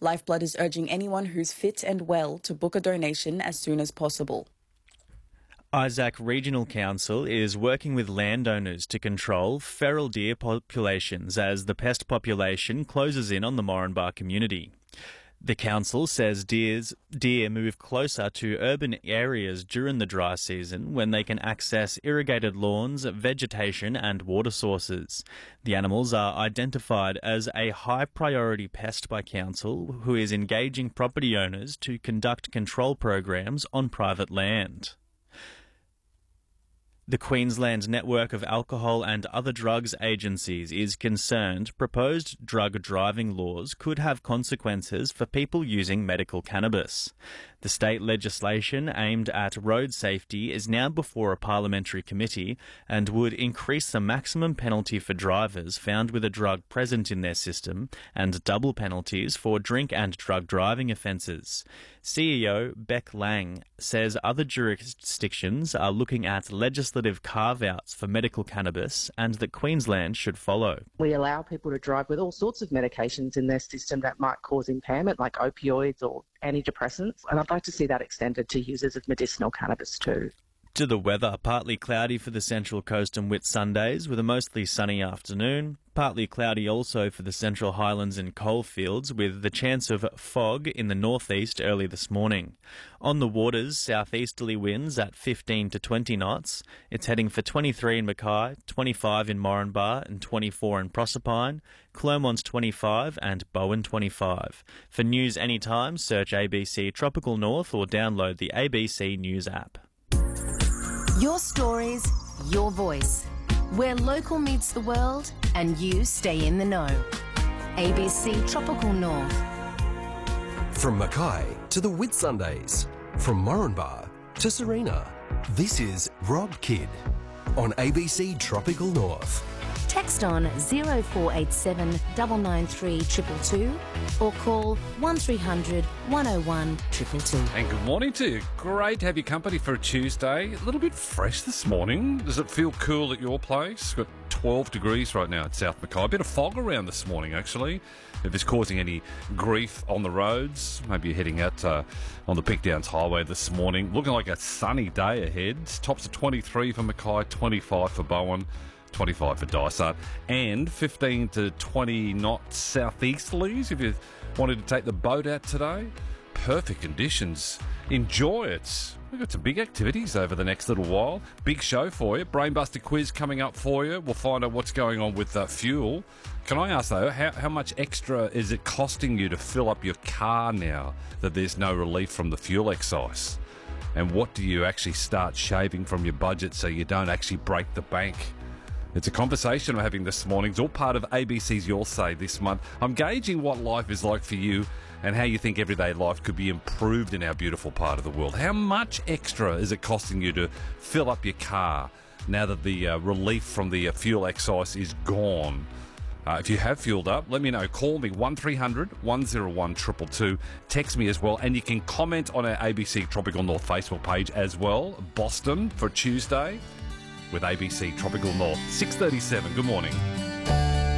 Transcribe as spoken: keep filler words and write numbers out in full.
Lifeblood is urging anyone who's fit and well to book a donation as soon as possible. Isaac Regional Council is working with landowners to control feral deer populations as the pest population closes in on the Moranbah community. The council says deers, deer move closer to urban areas during the dry season when they can access irrigated lawns, vegetation and water sources. The animals are identified as a high priority pest by council, who is engaging property owners to conduct control programs on private land. The Queensland Network of Alcohol and Other Drugs Agencies is concerned proposed drug driving laws could have consequences for people using medical cannabis. The state legislation aimed at road safety is now before a parliamentary committee and would increase the maximum penalty for drivers found with a drug present in their system and double penalties for drink and drug driving offences. C E O Beck Lang says other jurisdictions are looking at legislative carve-outs for medical cannabis and that Queensland should follow. We allow people to drive with all sorts of medications in their system that might cause impairment, like opioids or antidepressants, and I'd like to see that extended to users of medicinal cannabis too. To the weather, partly cloudy for the Central Coast and Whitsundays with a mostly sunny afternoon. Partly cloudy also for the Central Highlands and coalfields with the chance of fog in the northeast early this morning. On the waters, southeasterly winds at fifteen to twenty knots. It's heading for twenty-three in Mackay, twenty-five in Moranbah and twenty-four in Proserpine. Clermont's twenty-five and Bowen twenty-five. For news anytime, search A B C Tropical North or download the A B C News app. Your stories, your voice. Where local meets the world and you stay in the know. A B C Tropical North. From Mackay to the Whitsundays. From Moranbah to Serena. This is Rob Kidd on A B C Tropical North. Text on zero four eight seven nine nine three two two two or call one three hundred one oh one two two two. And good morning to you. Great to have your company for a Tuesday. A little bit fresh this morning. Does it feel cool at your place? Got twelve degrees right now at South Mackay. A bit of fog around this morning, actually. If it's causing any grief on the roads, maybe you're heading out uh, on the Pink Downs Highway this morning. Looking like a sunny day ahead. Tops of twenty-three for Mackay, twenty-five for Bowen, twenty-five for Dysart, and fifteen to twenty knots southeasterlies if you wanted to take the boat out today. Perfect conditions. Enjoy it. We've got some big activities over the next little while. Big show for you. Brainbuster quiz coming up for you. We'll find out what's going on with uh, fuel. Can I ask, though, how, how much extra is it costing you to fill up your car now that there's no relief from the fuel excise? And what do you actually start shaving from your budget so you don't actually break the bank? It's a conversation we're having this morning. It's all part of A B C's Your Say this month. I'm gauging what life is like for you and how you think everyday life could be improved in our beautiful part of the world. How much extra is it costing you to fill up your car now that the uh, relief from the uh, fuel excise is gone? Uh, if you have fueled up, let me know. Call me one three hundred one oh one two two two. Text me as well. And you can comment on our A B C Tropical North Facebook page as well. Boston for Tuesday with A B C Tropical North. six thirty-seven. Good morning.